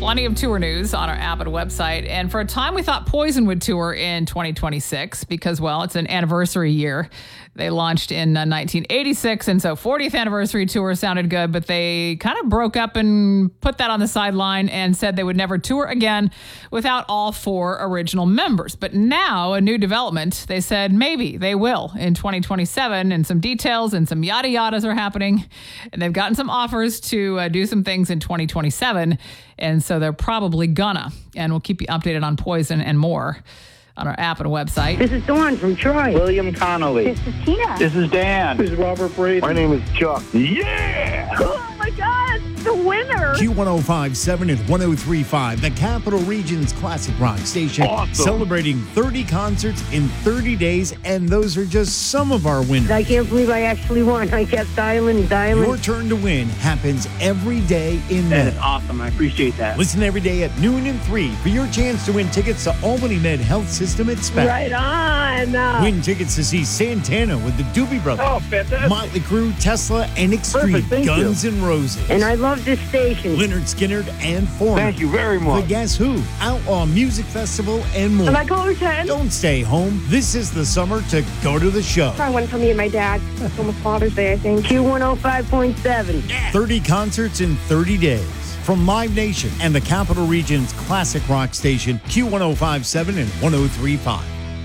plenty of tour news on our app and website. And for a time, we thought Poison would tour in 2026 because, well, it's an anniversary year. They launched in 1986, and so 40th anniversary tour sounded good, but they kind of broke up and put that on the sideline and said they would never tour again without all 4 original members. But now, a new development, they said maybe they will in 2027, and some details and some yada yadas are happening, and they've gotten some offers to do some things in 2027, and so they're probably gonna. And we'll keep you updated on Poison and more on our app and website. This is Dawn from Troy. William Connolly. This is Tina. This is Dan. This is Robert Brady. My name is Chuck. Yeah! Oh my God, the winner. Q1057 and 1035, the Capital Region's classic rock station. Awesome. Celebrating 30 concerts in 30 days, and those are just some of our winners. I can't believe I actually won. I kept dialing and dialing. Your turn to win happens every day in That Med. is awesome. I appreciate that. Listen every day at noon and 3 for your chance to win tickets to Albany Med Health System at SPAC. Right on. Win tickets to see Santana with the Doobie Brothers, Oh, fantastic. Motley Crue, Tesla, and Extreme, Perfect, thank you. Guns N' Roses, And I love this station. Leonard Skinner and Foreigner. Thank you very much. The Guess Who, Outlaw Music Festival, and more. Am I going to 10? Don't stay home. This is the summer to go to the show. I went for me and my dad. It's almost Father's Day, I think. Q105.7. 30 concerts in 30 days. From Live Nation and the Capital Region's classic rock station, Q1057 and 1035.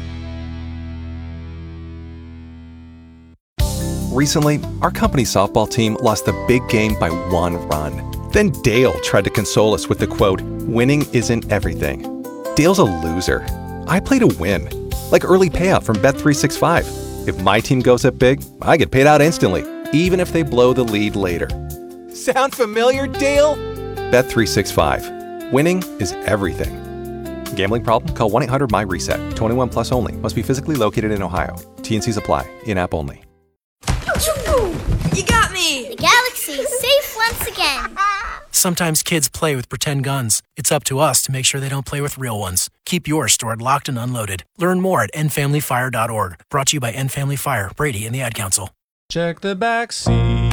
Recently, our company softball team lost the big game by 1 run. Then Dale tried to console us with the quote, "Winning isn't everything." Dale's a loser. I play to win. Like early payout from Bet365. If my team goes up big, I get paid out instantly, even if they blow the lead later. Sound familiar, Dale? Bet365. Winning is everything. Gambling problem? Call 1-800-MY-RESET. 21 plus only. Must be physically located in Ohio. T&Cs apply. In-app only. You got me! The galaxy's safe once again. Sometimes kids play with pretend guns. It's up to us to make sure they don't play with real ones. Keep yours stored locked and unloaded. Learn more at endfamilyfire.org. Brought to you by End Family Fire, Brady, and the Ad Council. Check the back seat.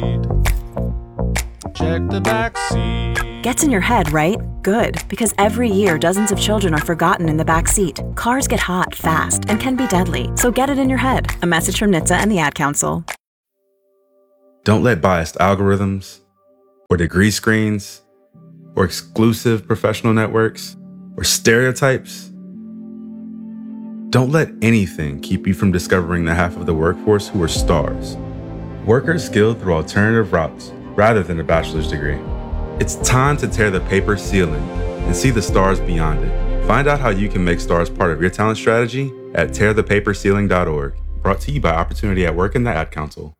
Check the back seat. Gets in your head, right? Good, because every year dozens of children are forgotten in the back seat. Cars get hot fast and can be deadly, so get it in your head. A message from NHTSA and the Ad Council. Don't let biased algorithms, or degree screens, or exclusive professional networks, or stereotypes. Don't let anything keep you from discovering the half of the workforce who are stars. Workers skilled through alternative routes rather than a bachelor's degree. It's time to tear the paper ceiling and see the stars beyond it. Find out how you can make stars part of your talent strategy at tearthepaperceiling.org. Brought to you by Opportunity at Work and the Ad Council.